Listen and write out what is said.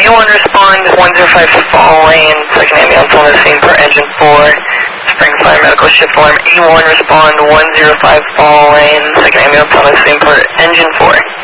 A1 respond 105 fall lane, second ambulance on the scene for engine 4. Spring Fire Medical Shift Alarm A1 respond 105 fall lane, second ambulance on the scene for engine 4.